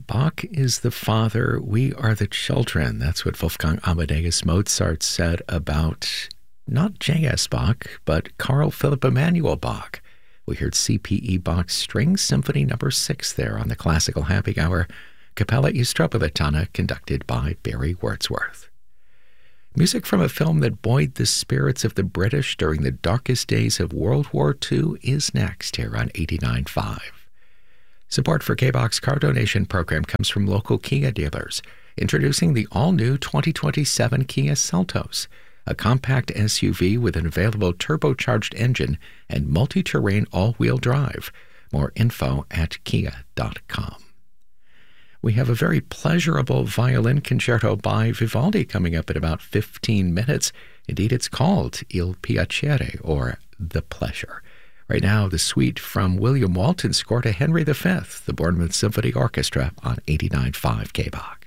Bach is the father, we are the children. That's what Wolfgang Amadeus Mozart said about not J.S. Bach, but Carl Philipp Emanuel Bach. We heard C.P.E. Bach's String Symphony No. 6 there on the Classical Happy Hour, Capella Istropolitana, conducted by Barry Wordsworth. Music from a film that buoyed the spirits of the British during the darkest days of World War II is next here on 89.5. Support for K-Bach's car donation program comes from local Kia dealers, introducing the all-new 2027 Kia Seltos, a compact SUV with an available turbocharged engine and multi-terrain all-wheel drive. More info at kia.com. We have a very pleasurable violin concerto by Vivaldi coming up in about 15 minutes. Indeed, it's called Il Piacere, or The Pleasure. Right now, the suite from William Walton's score to Henry V, the Bournemouth Symphony Orchestra on 89.5 K-Bach.